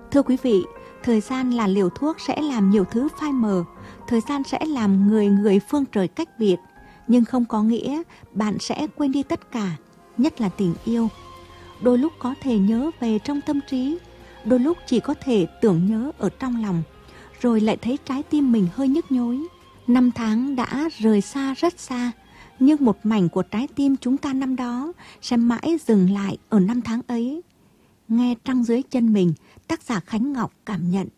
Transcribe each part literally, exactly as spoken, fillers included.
Thưa quý vị, thời gian là liều thuốc sẽ làm nhiều thứ phai mờ, thời gian sẽ làm người người phương trời cách biệt, nhưng không có nghĩa bạn sẽ quên đi tất cả, nhất là tình yêu. Đôi lúc có thể nhớ về trong tâm trí, đôi lúc chỉ có thể tưởng nhớ ở trong lòng, rồi lại thấy trái tim mình hơi nhức nhối. Năm tháng đã rời xa rất xa, nhưng một mảnh của trái tim chúng ta năm đó sẽ mãi dừng lại ở năm tháng ấy. Nghe Trăng dưới chân mình, tác giả Khánh Ngọc cảm nhận.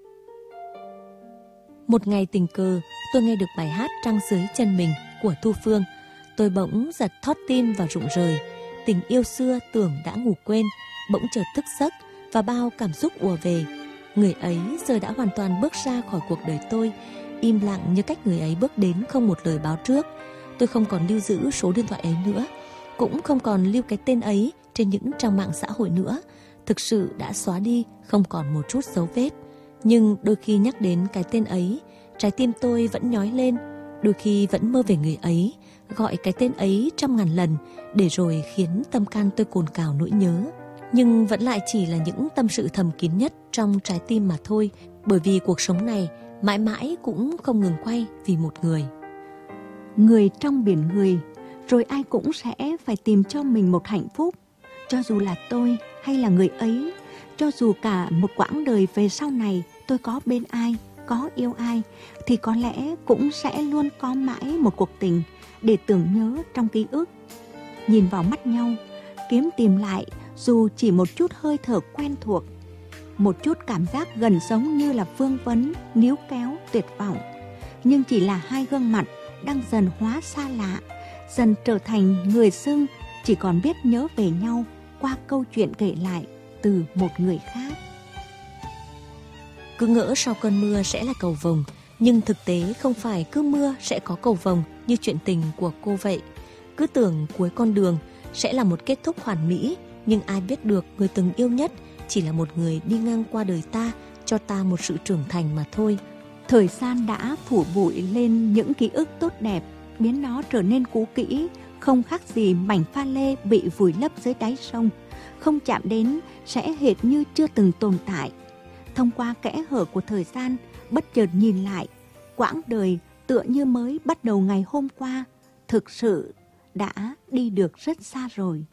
Một ngày tình cờ, tôi nghe được bài hát Trăng dưới chân mình của Thu Phương. Tôi bỗng giật thót tim và rụng rời. Tình yêu xưa tưởng đã ngủ quên, bỗng chợt thức giấc và bao cảm xúc ùa về. Người ấy giờ đã hoàn toàn bước ra khỏi cuộc đời tôi, im lặng như cách người ấy bước đến không một lời báo trước. Tôi không còn lưu giữ số điện thoại ấy nữa, cũng không còn lưu cái tên ấy trên những trang mạng xã hội nữa. Thực sự đã xóa đi, không còn một chút dấu vết. Nhưng đôi khi nhắc đến cái tên ấy, trái tim tôi vẫn nhói lên. Đôi khi vẫn mơ về người ấy, gọi cái tên ấy trăm ngàn lần, để rồi khiến tâm can tôi cồn cào nỗi nhớ. Nhưng vẫn lại chỉ là những tâm sự thầm kín nhất trong trái tim mà thôi, bởi vì cuộc sống này mãi mãi cũng không ngừng quay vì một người. Người trong biển người, rồi ai cũng sẽ phải tìm cho mình một hạnh phúc. Cho dù là tôi hay là người ấy, cho dù cả một quãng đời về sau này tôi có bên ai, có yêu ai, thì có lẽ cũng sẽ luôn có mãi một cuộc tình để tưởng nhớ trong ký ức. Nhìn vào mắt nhau, kiếm tìm lại dù chỉ một chút hơi thở quen thuộc, một chút cảm giác gần giống như là vương vấn, níu kéo, tuyệt vọng. Nhưng chỉ là hai gương mặt đang dần hóa xa lạ, dần trở thành người xưng chỉ còn biết nhớ về nhau qua câu chuyện kể lại từ một người khác. Cứ ngỡ sau cơn mưa sẽ là cầu vồng, nhưng thực tế không phải cứ mưa sẽ có cầu vồng như chuyện tình của cô vậy. Cứ tưởng cuối con đường sẽ là một kết thúc hoàn mỹ, nhưng ai biết được người từng yêu nhất chỉ là một người đi ngang qua đời ta, cho ta một sự trưởng thành mà thôi. Thời gian đã phủ bụi lên những ký ức tốt đẹp, biến nó trở nên cũ kỹ, không khác gì mảnh pha lê bị vùi lấp dưới đáy sông. Không chạm đến sẽ hệt như chưa từng tồn tại. Thông qua kẽ hở của thời gian, bất chợt nhìn lại, quãng đời tựa như mới bắt đầu ngày hôm qua, thực sự đã đi được rất xa rồi.